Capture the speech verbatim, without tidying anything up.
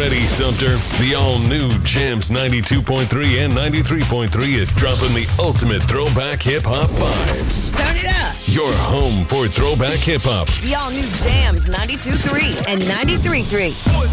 ready, Sumter. The all-new Jams ninety-two point three and ninety-three point three is dropping the ultimate throwback hip-hop vibes. Turn it up. Your home for throwback hip-hop. The all-new Jams ninety-two point three and ninety-three point three.